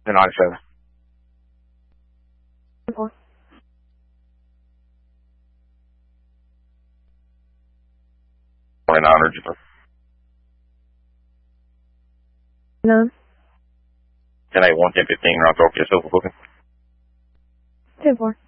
97. 4. 2900. 9. 10-8-1, 10-15, round talk, yes, over booking. 10-4.